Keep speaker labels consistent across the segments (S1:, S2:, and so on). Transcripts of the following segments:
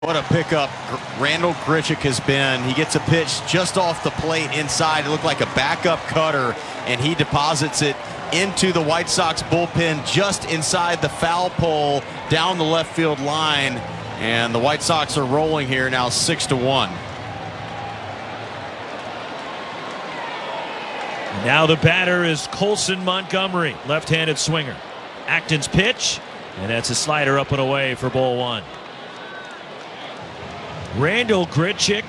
S1: What a pickup Randal Grichuk has been. He gets a pitch just off the plate inside. It looked like a backup cutter, and he deposits it into the White Sox bullpen just inside the foul pole down the left field line. And the White Sox are rolling here now 6-1.
S2: Now the batter is Colson Montgomery, left-handed swinger. Acton's pitch, and that's a slider up and away for ball one. Randal Grichuk,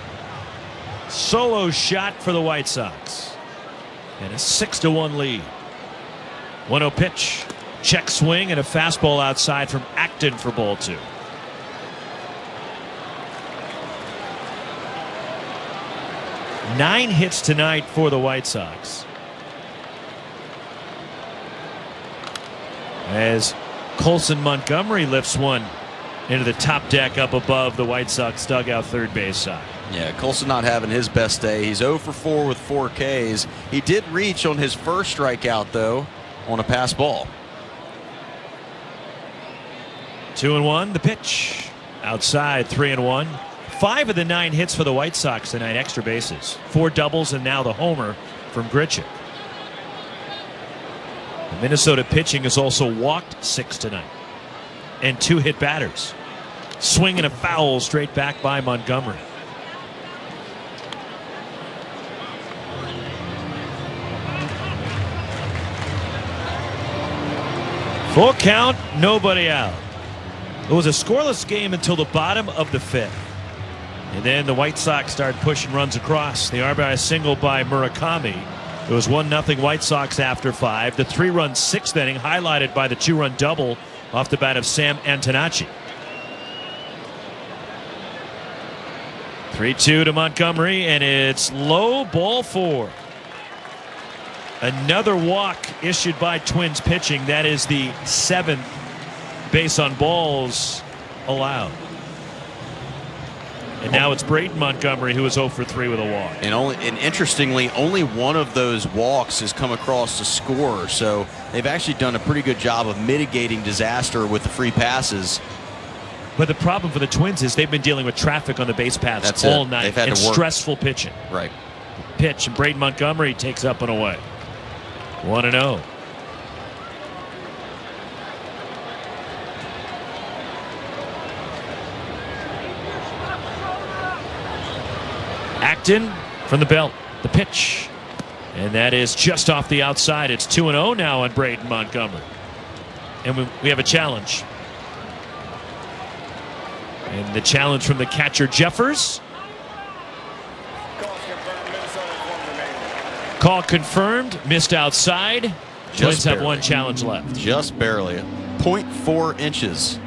S2: solo shot for the White Sox, and a 6-1 lead. 1-0 pitch, check swing, and a fastball outside from Acton for ball two. Nine hits tonight for the White Sox, as Colson Montgomery lifts one into the top deck up above the White Sox dugout third base side.
S1: Yeah, Colson not having his best day. He's 0 for 4 with 4 Ks. He did reach on his first strikeout, though, on a pass ball.
S2: 2-1, the pitch. Outside, 3-1. 5 of the 9 hits for the White Sox tonight, extra bases. 4 doubles and now the homer from Grichuk. The Minnesota pitching has also walked 6 tonight. And 2 hit batters. Swing and a foul straight back by Montgomery. Full count, nobody out. It was a scoreless game until the bottom of the 5th. And then the White Sox started pushing runs across. The RBI single by Murakami. It was 1-0 White Sox after 5. The 3-run 6th inning highlighted by the 2-run double off the bat of Sam Antonacci. 3-2 to Montgomery, and it's low, ball 4. Another walk issued by Twins pitching. That is the 7th base on balls allowed. And now it's Braden Montgomery who is 0 for 3 with a walk.
S1: And interestingly, only one of those walks has come across the scorer. So they've actually done a pretty good job of mitigating disaster with the free passes.
S2: But the problem for the Twins is they've been dealing with traffic on the base paths all night.
S1: They've had
S2: and
S1: to work.
S2: Stressful pitching.
S1: Right.
S2: Pitch, and Braden Montgomery takes up and away. 1-0. Acton from the belt, the pitch, and that is just off the outside. It's 2-0 now on Braden Montgomery, and we have a challenge, and the challenge from the catcher Jeffers. Call confirmed, missed outside. Twins have one challenge left.
S1: Just barely, 0.4 inches.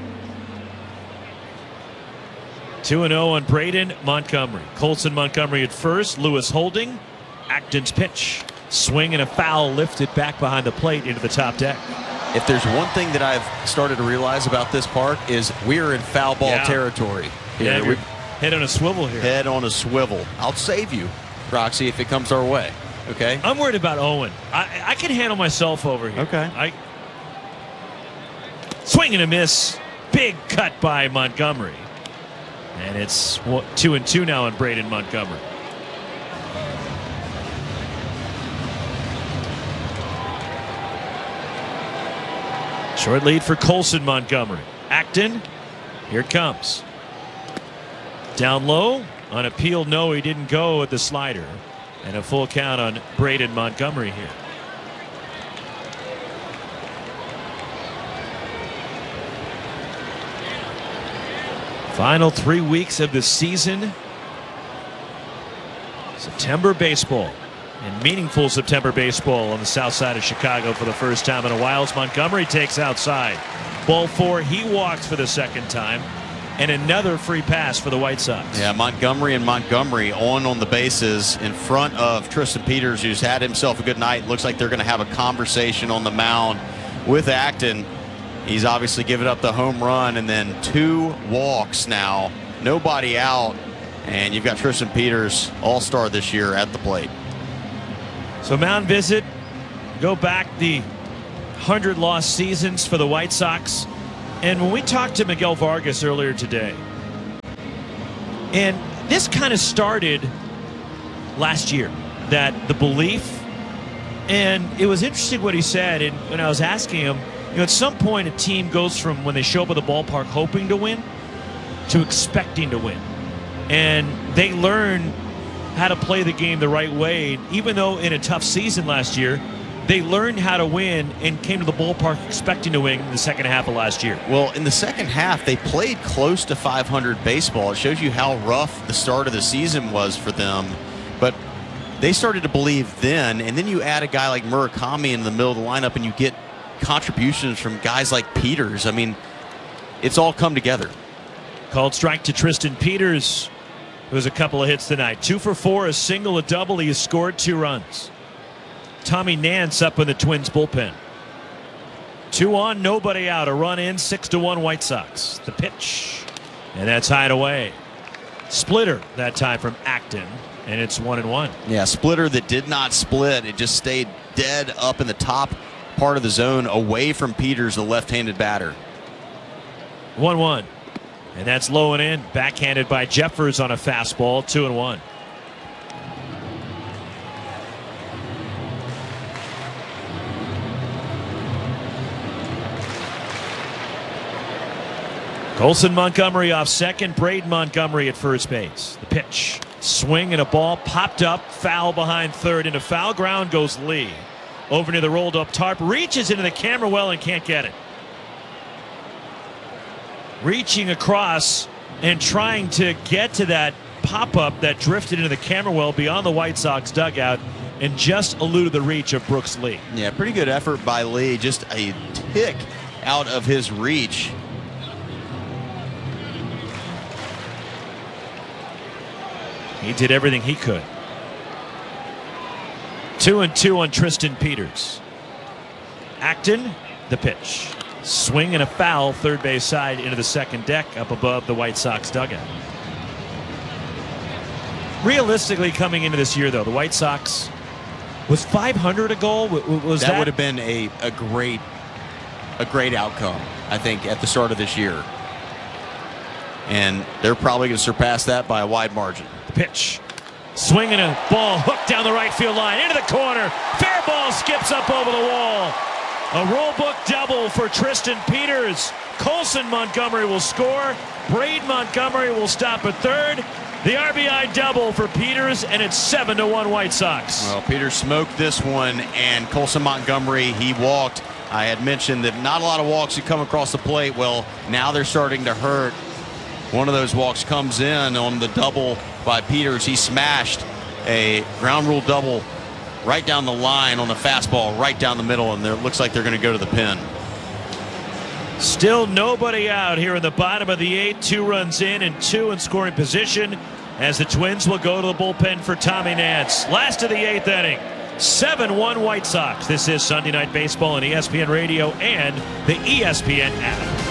S2: 2-0 on Braden Montgomery. Colson Montgomery at first. Lewis holding. Acton's pitch. Swing and a foul lifted back behind the plate into the top deck.
S1: If there's one thing that I've started to realize about this park is we're in foul ball territory.
S2: Yeah, we're head on a swivel here.
S1: Head on a swivel. I'll save you, Roxy, if it comes our way. Okay?
S2: I'm worried about Owen. I can handle myself over here.
S1: Okay.
S2: Swing and a miss. Big cut by Montgomery. And it's 2-2 now on Braden Montgomery. Short lead for Colson Montgomery. Acton, here it comes. Down low, on appeal, no, he didn't go with the slider. And a full count on Braden Montgomery here. Final 3 weeks of the season. September baseball, and meaningful September baseball on the south side of Chicago for the first time in a while. As Montgomery takes outside. Ball 4, he walks for the second time. And another free pass for the White Sox.
S1: Yeah, Montgomery on the bases in front of Tristan Peters, who's had himself a good night. Looks like they're going to have a conversation on the mound with Acton. He's obviously given up the home run, and then 2 walks now. Nobody out, and you've got Tristan Peters, all-star this year, at the plate.
S2: So mound visit, go back the 100 lost seasons for the White Sox. And when we talked to Miguel Vargas earlier today, And this kind of started last year, that the belief, and it was interesting what he said. And when I was asking him, at some point a team goes from when they show up at the ballpark hoping to win to expecting to win. And they learn how to play the game the right way. Even though in a tough season last year, they learned how to win and came to the ballpark expecting to win in the second half of last year.
S1: Well, in the second half, they played close to 500 baseball. It shows you how rough the start of the season was for them. But they started to believe then, and then you add a guy like Murakami in the middle of the lineup, and you get contributions from guys like Peters. I mean, it's all come together.
S2: Called strike to Tristan Peters. It was a couple of hits tonight. 2 for 4, a single, a double. He has scored 2 runs. Tommy Nance up in the Twins bullpen. 2 on, nobody out. A run in, 6-1 White Sox. The pitch, and that's high and away. Splitter that time from Acton, and it's 1-1.
S1: Yeah, splitter that did not split. It just stayed dead up in the top part of the zone away from Peters, the left-handed batter.
S2: 1-1. And that's low and in. Backhanded by Jeffers on a fastball. 2-1. Colson Montgomery off second. Braden Montgomery at first base. The pitch. Swing and a ball popped up. Foul behind third. Into foul ground goes Lee. Over near the rolled up tarp. Reaches into the camera well and can't get it. Reaching across and trying to get to that pop-up that drifted into the camera well beyond the White Sox dugout and just eluded the reach of Brooks Lee.
S1: Yeah, pretty good effort by Lee. Just a tick out of his reach.
S2: He did everything he could. 2-2 on Tristan Peters. Acton, the pitch. Swing and a foul, third base side into the second deck up above the White Sox dugout. Realistically, coming into this year, though, the White Sox, was 500 a goal? Was
S1: that would have been a great outcome, I think, at the start of this year. And they're probably going to surpass that by a wide margin.
S2: The pitch. Swing and a ball hooked down the right field line into the corner. Fair ball skips up over the wall. A roll book double for Tristan Peters. Colson Montgomery will score. Braden Montgomery will stop at third. The RBI double for Peters, and it's 7-1 White Sox.
S1: Well, Peters smoked this one, and Colson Montgomery, he walked. I had mentioned that not a lot of walks had come across the plate. Well, now they're starting to hurt. One of those walks comes in on the double by Peters. He smashed a ground rule double right down the line on the fastball, right down the middle, and it looks like they're going to go to the pin.
S2: Still nobody out here in the bottom of the 8th. 2 runs in and 2 in scoring position as the Twins will go to the bullpen for Tommy Nance. Last of the 8th inning. 7-1 White Sox. This is Sunday Night Baseball on ESPN Radio and the ESPN app.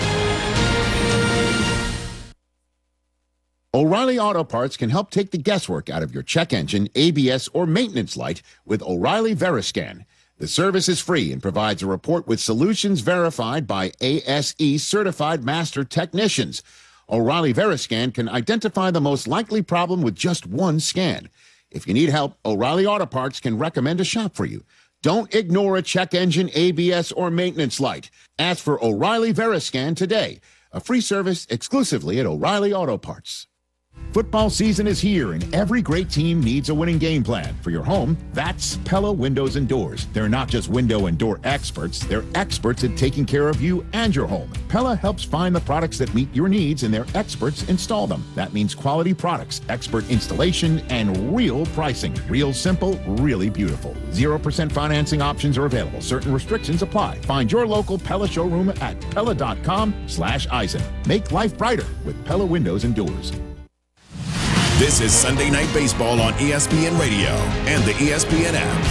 S3: O'Reilly Auto Parts can help take the guesswork out of your check engine, ABS, or maintenance light with O'Reilly Veriscan. The service is free and provides a report with solutions verified by ASE certified master technicians. O'Reilly Veriscan can identify the most likely problem with just one scan. If you need help, O'Reilly Auto Parts can recommend a shop for you. Don't ignore a check engine, ABS, or maintenance light. Ask for O'Reilly Veriscan today. A free service exclusively at O'Reilly Auto Parts. Football season is here, and every great team needs a winning game plan. For your home, that's Pella Windows and Doors. They're not just window and door experts, they're experts at taking care of you and your home. Pella helps find the products that meet your needs, and their experts install them. That means quality products, expert installation, and real pricing. Real simple, really beautiful. 0% financing options are available. Certain restrictions apply. Find your local Pella showroom at Pella.com/Eisen. Make life brighter with Pella Windows and Doors.
S4: This is Sunday Night Baseball on ESPN Radio and the ESPN app.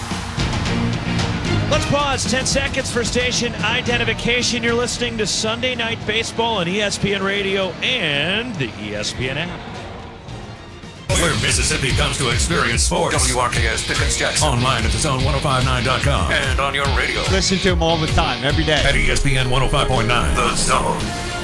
S2: Let's pause 10 seconds for station identification. You're listening to Sunday Night Baseball on ESPN Radio and the ESPN app.
S5: Where Mississippi comes to experience sports. WRKS Pickens Jackson. Online at thezone1059.com. And on your radio.
S6: Listen to him all the time, every day.
S5: At ESPN 105.9. The Zone.